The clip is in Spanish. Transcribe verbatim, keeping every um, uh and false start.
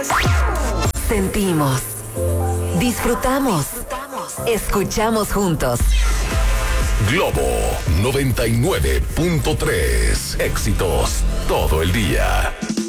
Sentimos, disfrutamos, escuchamos juntos. Globo noventa y nueve punto tres. Éxitos todo el día.